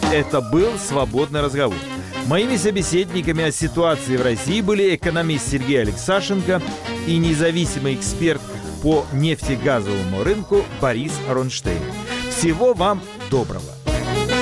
Это был «Свободный разговор». Моими собеседниками о ситуации в России были экономист Сергей Алексашенко и независимый эксперт по нефтегазовому рынку Борис Ронштейн. Всего вам доброго!